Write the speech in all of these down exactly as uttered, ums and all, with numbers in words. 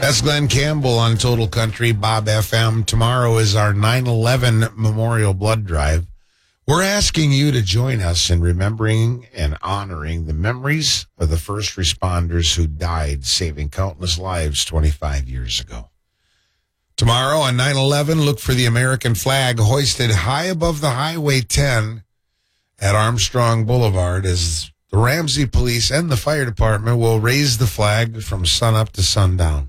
That's Glenn Campbell on Total Country, Bob F M. Tomorrow is our nine eleven Memorial Blood Drive. We're asking you to join us in remembering and honoring the memories of the first responders who died saving countless lives twenty-five years ago. Tomorrow on nine eleven, look for the American flag hoisted high above the Highway ten at Armstrong Boulevard as the Ramsey Police and the Fire Department will raise the flag from sunup to sundown.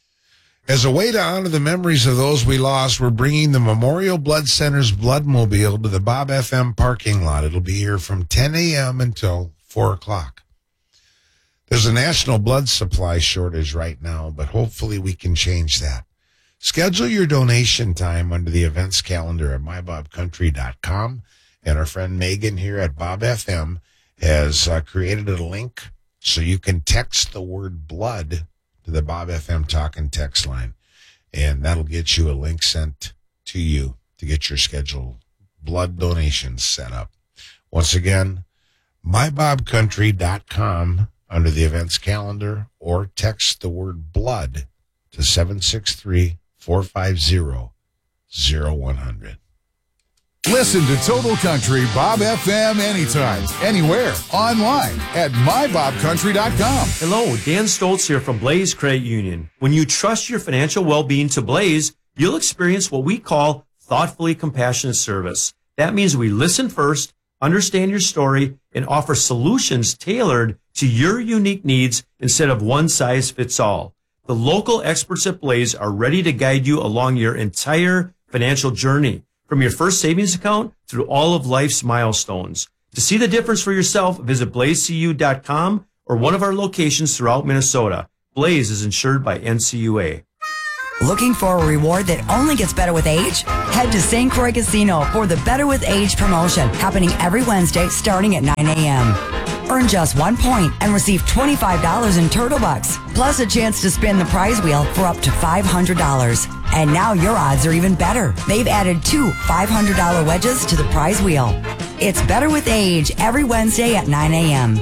As a way to honor the memories of those we lost, we're bringing the Memorial Blood Center's Bloodmobile to the Bob F M parking lot. It'll be here from ten a.m. until four o'clock. There's a national blood supply shortage right now, but hopefully we can change that. Schedule your donation time under the events calendar at my bob country dot com, and our friend Megan here at Bob F M has uh, created a link so you can text the word blood to the Bob F M talk and text line, and that'll get you a link sent to you to get your scheduled blood donations set up. Once again, my bob country dot com under the events calendar, or text the word blood to seven six three, four five zero, zero one zero zero. Listen to Total Country Bob F M anytime, anywhere, online at my bob country dot com. Hello, Dan Stoltz here from Blaze Credit Union. When you trust your financial well-being to Blaze, you'll experience what we call thoughtfully compassionate service. That means we listen first, understand your story, and offer solutions tailored to your unique needs instead of one size fits all. The local experts at Blaze are ready to guide you along your entire financial journey, from your first savings account through all of life's milestones. To see the difference for yourself, visit blaze c u dot com or one of our locations throughout Minnesota. Blaze is insured by N C U A. Looking for a reward that only gets better with age? Head to Saint Croix Casino for the Better with Age promotion, happening every Wednesday starting at nine a.m. Earn just one point and receive twenty-five dollars in Turtle Bucks, plus a chance to spin the prize wheel for up to five hundred dollars. And now your odds are even better. They've added two five hundred dollars wedges to the prize wheel. It's Better with Age every Wednesday at nine a.m.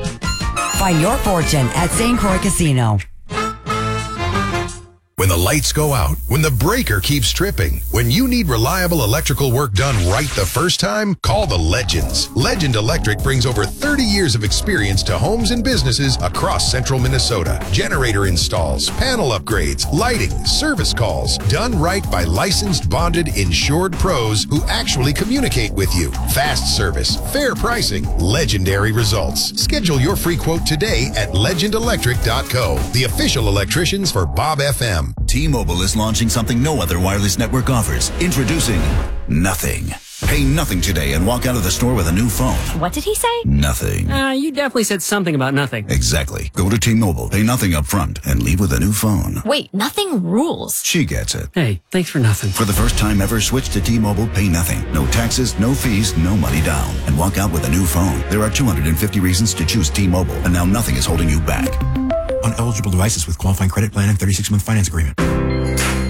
Find your fortune at Saint Croix Casino. When the lights go out, when the breaker keeps tripping, when you need reliable electrical work done right the first time, call the Legends. Legend Electric brings over thirty years of experience to homes and businesses across central Minnesota. Generator installs, panel upgrades, lighting, service calls, done right by licensed, bonded, insured pros who actually communicate with you. Fast service, fair pricing, legendary results. Schedule your free quote today at legend electric dot co, the official electricians for Bob F M. T-Mobile is launching something no other wireless network offers. Introducing Nothing. Pay nothing today and walk out of the store with a new phone. What did he say? Nothing. Uh, you definitely said something about nothing. Exactly. Go to T-Mobile, pay nothing up front, and leave with a new phone. Wait, nothing rules. She gets it. Hey, thanks for nothing. For the first time ever, switch to T-Mobile, pay nothing. No taxes, no fees, no money down. And walk out with a new phone. There are two hundred fifty reasons to choose T-Mobile, and now nothing is holding you back. On eligible devices with qualifying credit plan and thirty-six month finance agreement.